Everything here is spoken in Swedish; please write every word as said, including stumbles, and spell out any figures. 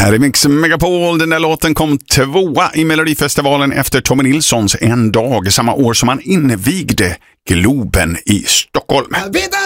här är Mix Megapol. Den där låten kom tvåa i Melodifestivalen efter Tommy Nilssons En dag, samma år som han invigde Globen i Stockholm.